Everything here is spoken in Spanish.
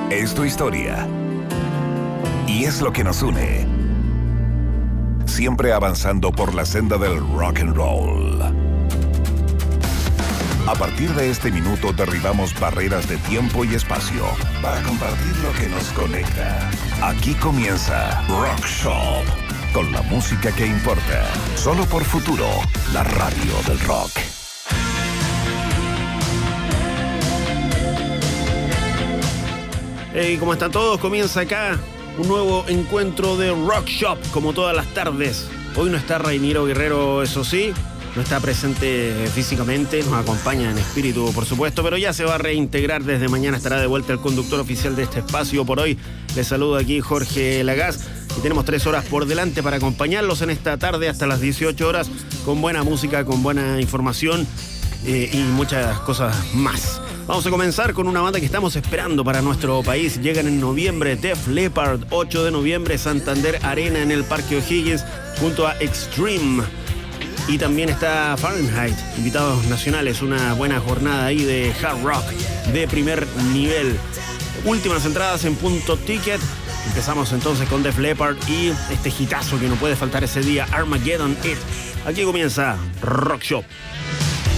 Es tu historia. Y es lo que nos une. Siempre avanzando por la senda del rock and roll. A partir de este minuto derribamos barreras de tiempo y espacio para compartir lo que nos conecta. Aquí comienza Rock Shop, con la música que importa. Solo por Futuro, la radio del rock. Hey, ¿cómo están todos? Comienza acá un nuevo encuentro de Rock Shop, como todas las tardes. Hoy no está Rainiero Guerrero, eso sí, no está presente físicamente, nos acompaña en espíritu, por supuesto, pero ya se va a reintegrar. Desde mañana estará de vuelta el conductor oficial de este espacio. Por hoy les saludo aquí Jorge Lagaz y tenemos 3 horas por delante para acompañarlos en esta tarde hasta las 18 horas con buena música, con buena información y muchas cosas más. Vamos a comenzar con una banda que estamos esperando para nuestro país. Llegan en noviembre, Def Leppard, 8 de noviembre, Santander Arena en el Parque O'Higgins, junto a Extreme. Y también está Fahrenheit, invitados nacionales, una buena jornada ahí de hard rock de primer nivel. Últimas entradas en Punto Ticket. Empezamos entonces con Def Leppard y este hitazo que no puede faltar ese día, Armageddon It. Aquí comienza Rock Shop.